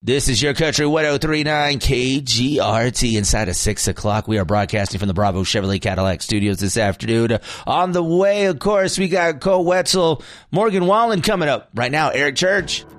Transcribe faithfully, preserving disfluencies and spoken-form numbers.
This is your country one oh three point nine K G R T. Inside of six o'clock, we are broadcasting from the Bravo Chevrolet Cadillac Studios this afternoon. On the way, of course, we got Cole Wetzel, Morgan Wallen coming up. Right now, Eric Church.